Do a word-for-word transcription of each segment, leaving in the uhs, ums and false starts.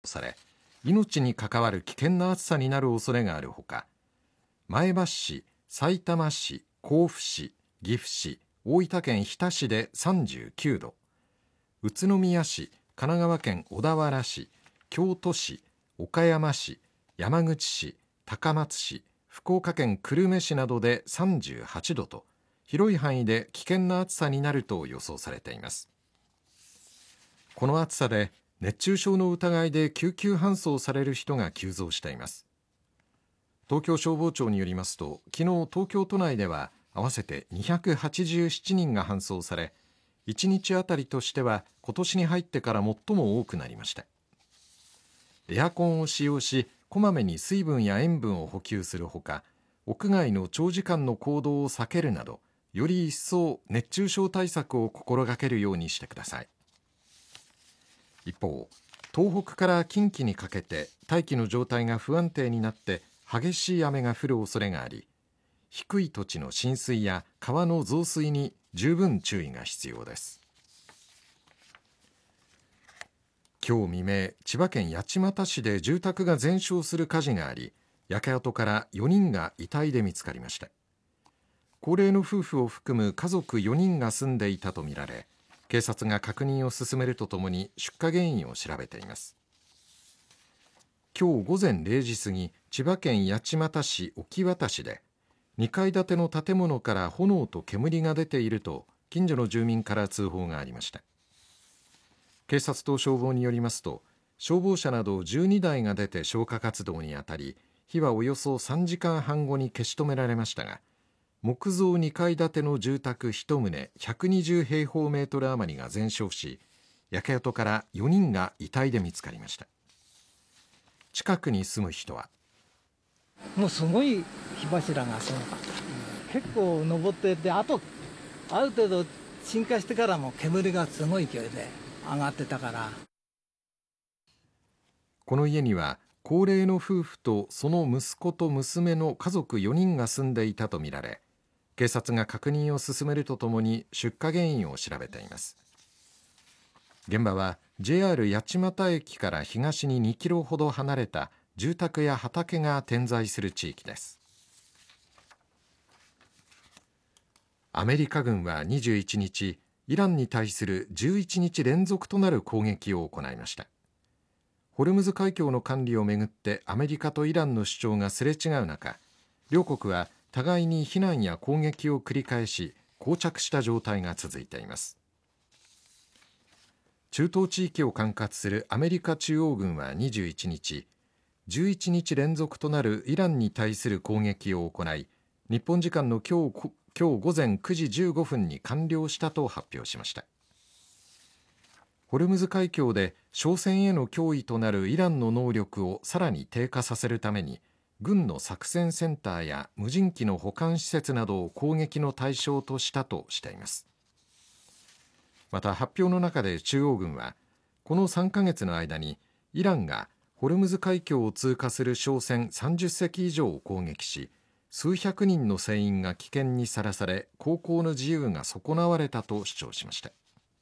され、命に関わる危険な暑さになる恐れがあるほか、前橋市、さいたま市、甲府市、岐阜市、大分県日田市でさんじゅうきゅうど、宇都宮市、神奈川県小田原市、京都市、岡山市、山口市、高松市、福岡県久留米市などでさんじゅうはちどと、広い範囲で危険な暑さになると予想されています。この暑さで熱中症の疑いで救急搬送される人が急増しています。東京消防庁によりますと、昨日東京都内では合わせてにひゃくはちじゅうななにんが搬送され、いちにちあたりとしては今年に入ってから最も多くなりました。エアコンを使用し、こまめに水分や塩分を補給するほか、屋外の長時間の行動を避けるなど、より一層熱中症対策を心がけるようにしてください。一方、東北から近畿にかけて大気の状態が不安定になって激しい雨が降る恐れがあり、低い土地の浸水や川の増水に十分注意が必要です。今日未明、千葉県八街市で住宅が全焼する火事があり、焼け跡からよにんが遺体で見つかりました。高齢の夫婦を含む家族よにんが住んでいたとみられ、警察が確認を進めるとともに出火原因を調べています。今日午前れいじ過ぎ、千葉県八街市沖渡市でにかい建ての建物から炎と煙が出ていると近所の住民から通報がありました。警察と消防によりますと、消防車などじゅうにだいが出て消火活動にあたり、火はおよそさんじかんはん後に消し止められましたが、木造にかい建ての住宅いちとうひゃくにじゅうへいほうメートル余りが全焼し、焼け跡からよにんが遺体で見つかりました。近くに住む人は、 もうすごい火柱がすごかった。結構上ってて、あとある程度鎮火してからも煙がすごい勢いで上がってたから。 この家には高齢の夫婦とその息子と娘の家族よにんが住んでいたとみられ、警察が確認を進めるとともに出火原因を調べています。現場は ジェイアール 八街駅から東ににキロほど離れた住宅や畑が点在する地域です。アメリカ軍はにじゅういちにち、イランに対するじゅういちにち連続となる攻撃を行いました。ホルムズ海峡の管理をめぐってアメリカとイランの主張がすれ違う中、両国は互いに非難や攻撃を繰り返し、膠着した状態が続いています。中東地域を管轄するアメリカ中央軍はにじゅういちにち、じゅういちにち連続となるイランに対する攻撃を行い、日本時間の今日、今日午前くじじゅうごふんに完了したと発表しました。ホルムズ海峡で商船への脅威となるイランの能力をさらに低下させるために、軍の作戦センターや無人機の保管施設などを攻撃の対象としたとしています。また発表の中で中央軍は、このさんかげつの間にイランがホルムズ海峡を通過する商船さんじゅっせき以上を攻撃し、数百人の船員が危険にさらされ、航行の自由が損なわれたと主張しました。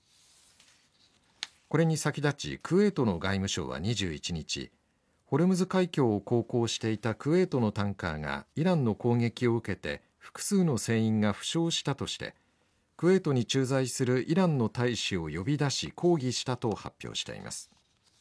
これに先立ち、クウェートの外務省はにじゅういちにち、ホルムズ海峡を航行していたクウェートのタンカーがイランの攻撃を受けて複数の船員が負傷したとして、クウェートに駐在するイランの大使を呼び出し抗議したと発表しています。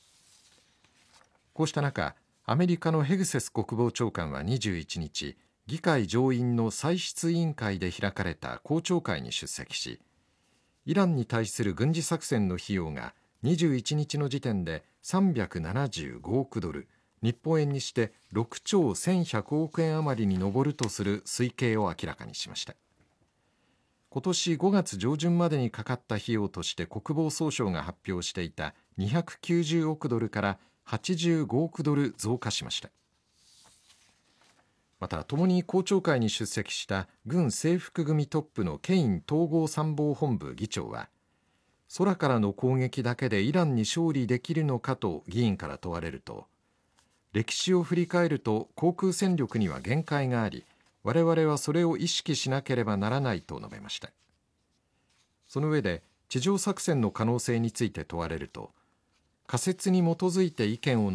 こうした中、アメリカのヘグセス国防長官はにじゅういちにち、議会上院の歳出委員会で開かれた公聴会に出席し、イランに対する軍事作戦の費用がにじゅういちにちの時点でさんびゃくななじゅうごおくドル、日本円にしてろくちょうせんひゃくおくえん余りに上るとする推計を明らかにしました。今年ごがつ上旬までにかかった費用として国防総省が発表していたにひゃくきゅうじゅうおくドルからはちじゅうごおくドル増加しました。また、共に公聴会に出席した軍制服組トップのケイン統合参謀本部議長は、空からの攻撃だけでイランに勝利できるのかと議員から問われると、歴史を振り返ると航空戦力には限界があり、我々はそれを意識しなければならないと述べました。その上で、地上作戦の可能性について問われると、仮説に基づいて意見を述